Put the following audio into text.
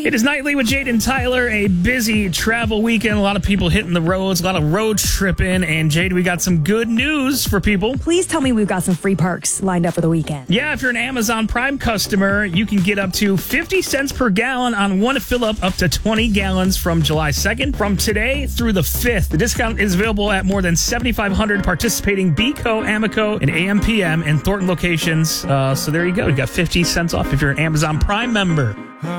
It is Nightly with Jade and Tyler, a busy travel weekend. A lot of people hitting the roads, a lot of road tripping. And Jade, we got some good news for people. Please tell me we've got some free perks lined up for the weekend. Yeah, if you're an Amazon Prime customer, you can get up to 50 cents per gallon on one fill-up up to 20 gallons from July 2nd. From today through the 5th, the discount is available at more than 7,500 participating Beco, Amoco, and AMPM and Thornton locations. So there you go. You got 50 cents off if you're an Amazon Prime member.